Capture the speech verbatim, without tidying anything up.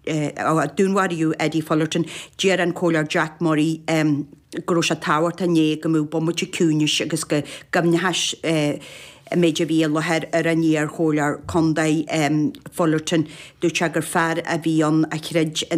dúnhhaú Eddie Fullerton, Jear an cólar Jack Murray um, gro a táhart a né go mú bommute cúnis agus go gamnehas méidir bhí lethir ar a níor chólar condaid um, Fullerton dú teagar fear a bhí an a chreid